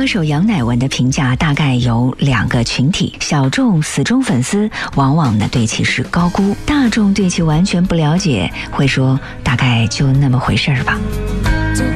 歌手杨乃文的评价大概有2个群体：小众死忠粉丝往往呢对其是高估，大众对其完全不了解，会说大概就那么回事儿吧。